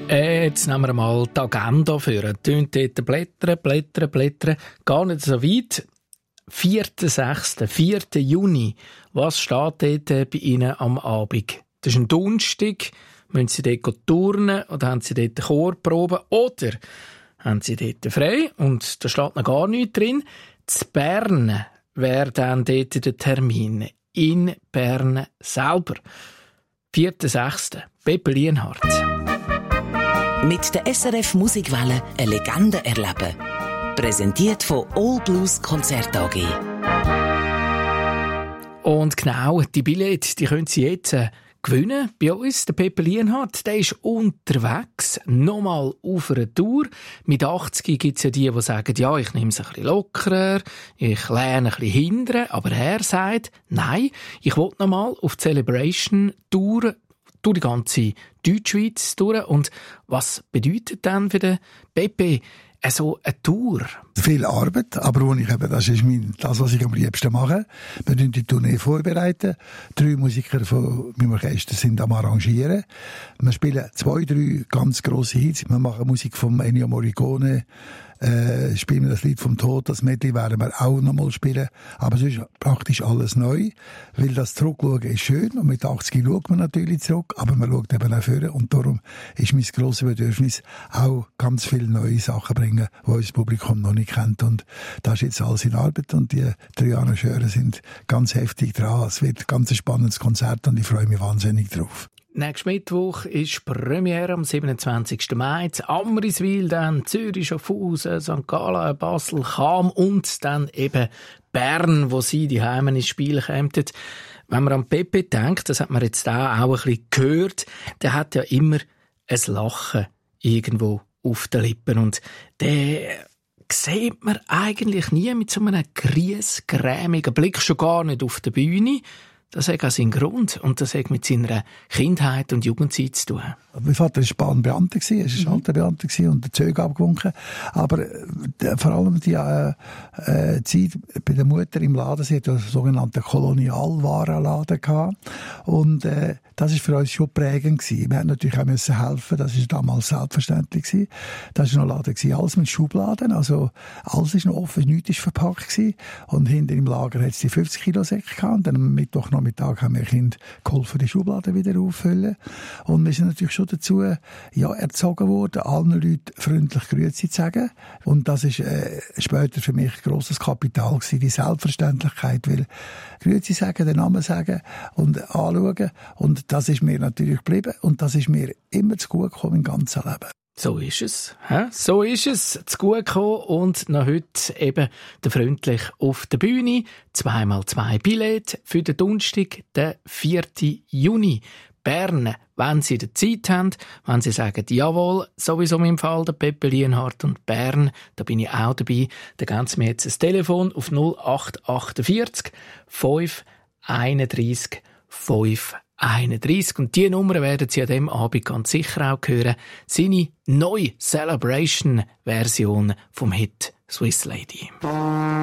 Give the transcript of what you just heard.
Jetzt nehmen wir mal die Agenda für. Tönt dort blättern. Gar nicht so weit. 4.6., 4. Juni. Was steht dort bei Ihnen am Abend? Das ist ein Donnerstag. Müssen Sie dort turnen oder haben Sie dort Chorproben? Oder haben Sie dort frei? Und da steht noch gar nichts drin. Zu Bern wäre dann dort der Termin. In Bern selber. 4.6. Pepe Lienhardt. Mit der SRF Musikwelle eine Legende erleben. Präsentiert von All Blues Konzert AG. Und genau, die Billette, die können Sie jetzt gewinnen bei uns. Der Pepe Lienhardt, der ist unterwegs, nochmal auf einer Tour. Mit 80 gibt es ja die sagen, ja, ich nehme es ein bisschen lockerer, ich lerne ein bisschen hindern. Aber er sagt, nein, ich will nochmal auf die Celebration-Tour durch die ganze Deutschschweiz durch. Und was bedeutet dann für den Pepe so eine Tour? Viel Arbeit, aber das ist das, was ich am liebsten mache. Wir bereiten die Tournee vorbereiten. 3 Musiker von meinem Orchester sind am Arrangieren. Wir spielen 2, 3 ganz grosse Hits. Wir machen Musik von Ennio Morricone. Spielen wir das Lied vom Tod, das Medley werden wir auch noch mal spielen. Aber es ist praktisch alles neu, weil das Zurückschauen ist schön und mit 80 schaut man natürlich zurück, aber man schaut eben auch vorne und darum ist mein grosses Bedürfnis, auch ganz viele neue Sachen bringen, die unser Publikum noch nicht kennt, und das ist jetzt alles in Arbeit und die 3 Arrangeure sind ganz heftig dran. Es wird ein ganz spannendes Konzert und ich freue mich wahnsinnig drauf. Nächsten Mittwoch ist Premiere am 27. Mai. In Amriswil, dann Zürich, Schaffhausen, St. Gallen, Basel, Cham und dann eben Bern, wo sie die Heimen ins Spiel kommen. Wenn man an Pepe denkt, das hat man jetzt auch ein bisschen gehört, der hat ja immer ein Lachen irgendwo auf den Lippen. Und der sieht man eigentlich nie mit so einem griesgrämigen Blick, schon gar nicht auf der Bühne. Das hat auch seinen Grund und das hat mit seiner Kindheit und Jugendzeit zu tun. Mein Vater war Bahnbeamter, er war Schalterbeamter und der Züge abgewunken. Aber vor allem die Zeit bei der Mutter im Laden, sie hatte einen sogenannten Kolonialwarenladen gehabt. Und das war für uns schon prägend gewesen. Wir mussten natürlich auch helfen, das war damals selbstverständlich gewesen. Das war noch ein Laden, alles mit Schubladen, also alles ist noch offen, nichts ist verpackt gewesen. Und hinter im Lager hat es die 50 Kilo Säcke gehabt. Und dann am Mittwochnachmittag haben wir Kind geholfen, die Schubladen wieder auffüllen. Und wir sind natürlich schon dazu erzogen worden, allen Leuten freundlich Grüezi zu sagen. Und das ist später für mich ein grosses Kapital gewesen, die Selbstverständlichkeit, weil Grüezi sagen, den Namen sagen und anschauen. Und das ist mir natürlich geblieben und das ist mir immer zu gut gekommen im ganzen Leben. So ist es. So ist es. Zu gut gekommen und noch heute eben der freundlich auf der Bühne. 2x2 Billette für den Donnerstag, den 4. Juni. Bern, wenn Sie die Zeit haben, wenn Sie sagen, jawohl, sowieso im Fall der Pepe Lienhardt und Bern, da bin ich auch dabei, dann geben Sie mir jetzt ein Telefon auf 0848 531 531. Und diese Nummer werden Sie an diesem Abend ganz sicher auch hören. Seine neue Celebration-Version vom Hit Swiss Lady.